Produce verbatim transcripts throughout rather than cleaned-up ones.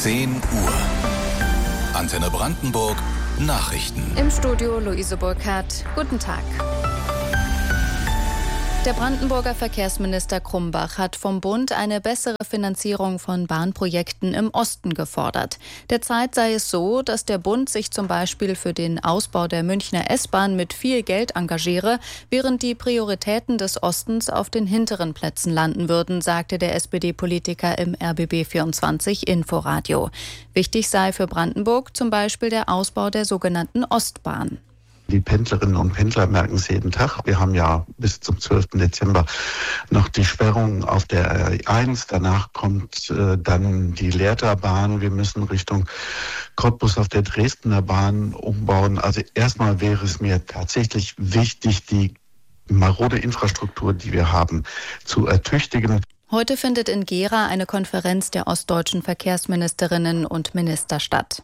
zehn Uhr. Antenne Brandenburg Nachrichten. Im Studio Luise Burkhardt. Guten Tag. Der Brandenburger Verkehrsminister Krumbach hat vom Bund eine bessere Finanzierung von Bahnprojekten im Osten gefordert. Derzeit sei es so, dass der Bund sich zum Beispiel für den Ausbau der Münchner S-Bahn mit viel Geld engagiere, während die Prioritäten des Ostens auf den hinteren Plätzen landen würden, sagte der S P D-Politiker im R B B vierundzwanzig Inforadio. Wichtig sei für Brandenburg zum Beispiel der Ausbau der sogenannten Ostbahn. Die Pendlerinnen und Pendler merken es jeden Tag. Wir haben ja bis zum zwölften Dezember noch die Sperrung auf der R eins. Danach kommt äh, dann die Lehrterbahn. Wir müssen Richtung Cottbus auf der Dresdner Bahn umbauen. Also erstmal wäre es mir tatsächlich wichtig, die marode Infrastruktur, die wir haben, zu ertüchtigen. Heute findet in Gera eine Konferenz der ostdeutschen Verkehrsministerinnen und Minister statt.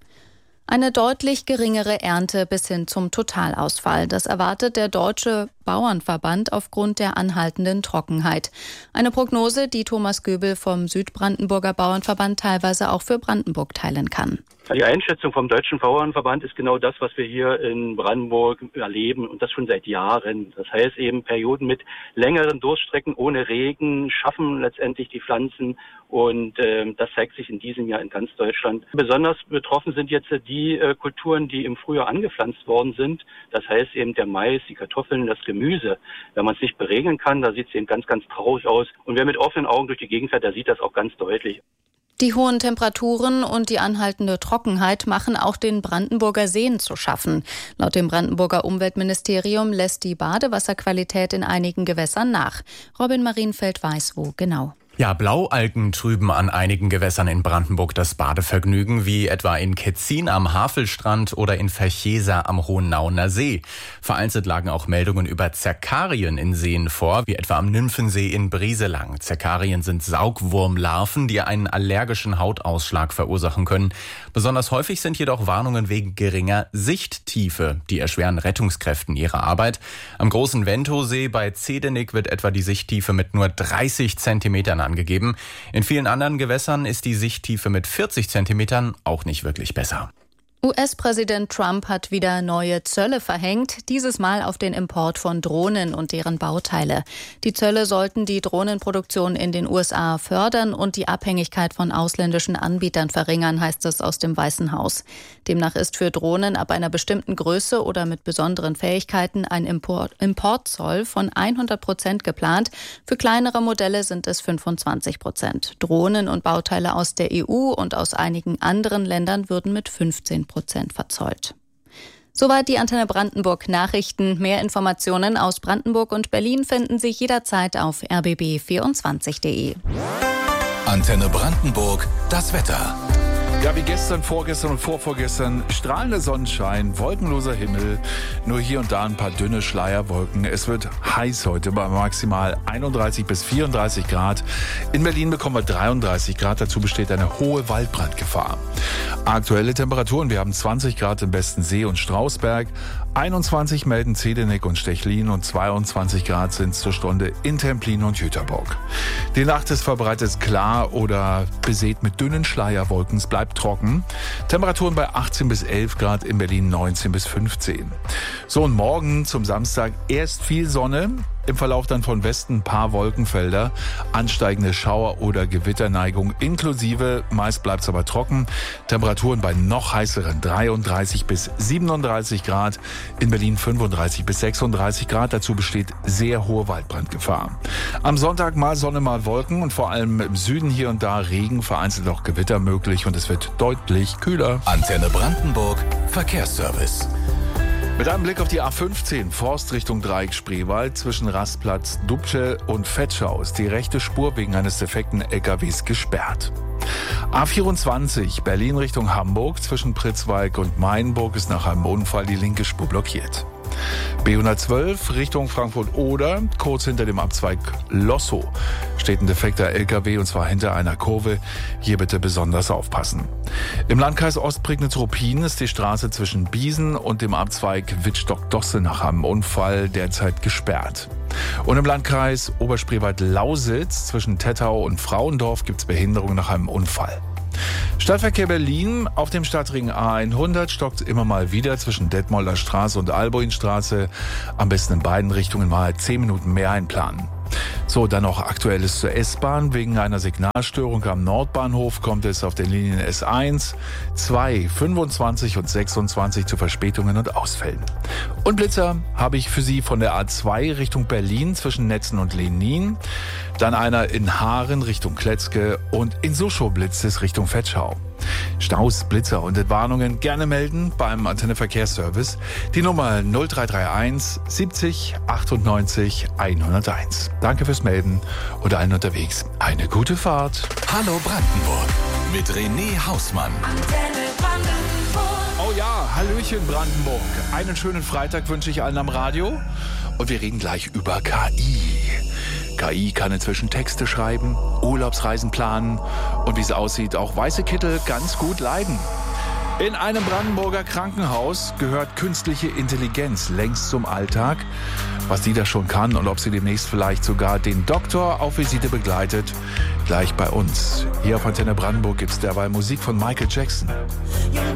Eine deutlich geringere Ernte bis hin zum Totalausfall. Das erwartet der Deutsche Bauernverband aufgrund der anhaltenden Trockenheit. Eine Prognose, die Thomas Göbel vom Südbrandenburger Bauernverband teilweise auch für Brandenburg teilen kann. Die Einschätzung vom Deutschen Bauernverband ist genau das, was wir hier in Brandenburg erleben und das schon seit Jahren. Das heißt eben Perioden mit längeren Durststrecken ohne Regen schaffen letztendlich die Pflanzen und äh, das zeigt sich in diesem Jahr in ganz Deutschland. Besonders betroffen sind jetzt die äh, Kulturen, die im Frühjahr angepflanzt worden sind. Das heißt eben der Mais, die Kartoffeln, das Gemüse. Wenn man es nicht beregeln kann, da sieht es eben ganz, ganz traurig aus. Und wer mit offenen Augen durch die Gegend fährt, der sieht das auch ganz deutlich. Die hohen Temperaturen und die anhaltende Trockenheit machen auch den Brandenburger Seen zu schaffen. Laut dem Brandenburger Umweltministerium lässt die Badewasserqualität in einigen Gewässern nach. Robin Marienfeld weiß wo genau. Ja, Blaualgen trüben an einigen Gewässern in Brandenburg das Badevergnügen, wie etwa in Ketzin am Havelstrand oder in Verchesa am Hohennauener See. Vereinzelt lagen auch Meldungen über Zerkarien in Seen vor, wie etwa am Nymphensee in Brieselang. Zerkarien sind Saugwurmlarven, die einen allergischen Hautausschlag verursachen können. Besonders häufig sind jedoch Warnungen wegen geringer Sichttiefe. Die erschweren Rettungskräften ihre Arbeit. Am großen Ventosee bei Zedenik wird etwa die Sichttiefe mit nur dreißig Zentimetern angegeben. In vielen anderen Gewässern ist die Sichttiefe mit vierzig Zentimetern auch nicht wirklich besser. U S-Präsident Trump hat wieder neue Zölle verhängt, dieses Mal auf den Import von Drohnen und deren Bauteile. Die Zölle sollten die Drohnenproduktion in den U S A fördern und die Abhängigkeit von ausländischen Anbietern verringern, heißt es aus dem Weißen Haus. Demnach ist für Drohnen ab einer bestimmten Größe oder mit besonderen Fähigkeiten ein Import- Importzoll von hundert Prozent geplant. Für kleinere Modelle sind es fünfundzwanzig Prozent. Drohnen und Bauteile aus der E U und aus einigen anderen Ländern würden mit fünfzehn Prozent verzollt. Soweit die Antenne Brandenburg Nachrichten. Mehr Informationen aus Brandenburg und Berlin finden Sie jederzeit auf r b b vierundzwanzig punkt de. Antenne Brandenburg, das Wetter. Ja, wie gestern, vorgestern und vorvorgestern, strahlender Sonnenschein, wolkenloser Himmel, nur hier und da ein paar dünne Schleierwolken. Es wird heiß heute bei maximal einunddreißig bis vierunddreißig Grad. In Berlin bekommen wir dreiunddreißig Grad, dazu besteht eine hohe Waldbrandgefahr. Aktuelle Temperaturen, wir haben zwanzig Grad im Bestensee und Strausberg, einundzwanzig melden Zedenik und Stechlin und zweiundzwanzig Grad sind zur Stunde in Templin und Jüterbock. Die Nacht ist verbreitet klar oder besät mit dünnen Schleierwolken. Es bleibt trocken. Temperaturen bei achtzehn bis elf Grad, in Berlin neunzehn bis fünfzehn. So, und morgen zum Samstag erst viel Sonne. Im Verlauf dann von Westen ein paar Wolkenfelder, ansteigende Schauer- oder Gewitterneigung inklusive, meist bleibt es aber trocken. Temperaturen bei noch heißeren dreiunddreißig bis siebenunddreißig Grad, in Berlin fünfunddreißig bis sechsunddreißig Grad, dazu besteht sehr hohe Waldbrandgefahr. Am Sonntag mal Sonne, mal Wolken und vor allem im Süden hier und da Regen, vereinzelt auch Gewitter möglich und es wird deutlich kühler. Antenne Brandenburg, Verkehrsservice. Mit einem Blick auf die A fünfzehn, Forst Richtung Dreieck Spreewald, zwischen Rastplatz Dubce und Vetschau ist die rechte Spur wegen eines defekten L K Ws gesperrt. A vierundzwanzig, Berlin Richtung Hamburg, zwischen Pritzwalk und Mainburg ist nach einem Unfall die linke Spur blockiert. B hundertzwölf Richtung Frankfurt-Oder, kurz hinter dem Abzweig Lossow steht ein defekter L K W und zwar hinter einer Kurve. Hier bitte besonders aufpassen. Im Landkreis Ostprignitz-Ruppin ist die Straße zwischen Biesen und dem Abzweig Wittstock-Dosse nach einem Unfall derzeit gesperrt. Und im Landkreis Oberspreewald-Lausitz zwischen Tettau und Frauendorf gibt es Behinderung nach einem Unfall. Stadtverkehr Berlin auf dem Stadtring A hundert stockt immer mal wieder zwischen Detmolder Straße und Alboinstraße. Am besten in beiden Richtungen mal zehn Minuten mehr einplanen. So, dann noch Aktuelles zur S-Bahn. Wegen einer Signalstörung am Nordbahnhof kommt es auf den Linien S eins, zwei, fünfundzwanzig und sechsundzwanzig zu Verspätungen und Ausfällen. Und Blitzer habe ich für Sie von der A zwei Richtung Berlin zwischen Netzen und Lenin. Dann einer in Haaren Richtung Kletzke und in Suschow blitzt es Richtung Vetschau. Staus, Blitzer und Entwarnungen gerne melden beim Antenne Verkehrsservice. Die Nummer null drei drei eins siebzig achtundneunzig hunderteins. Danke fürs Melden und allen unterwegs eine gute Fahrt. Hallo Brandenburg mit René Hausmann. Antenne Brandenburg. Oh ja, Hallöchen Brandenburg. Einen schönen Freitag wünsche ich allen am Radio. Und wir reden gleich über K I. K I kann inzwischen Texte schreiben, Urlaubsreisen planen und wie es aussieht, auch weiße Kittel ganz gut leiden. In einem Brandenburger Krankenhaus gehört künstliche Intelligenz längst zum Alltag. Was die da schon kann und ob sie demnächst vielleicht sogar den Doktor auf Visite begleitet, gleich bei uns. Hier auf Antenne Brandenburg gibt's derweil Musik von Michael Jackson.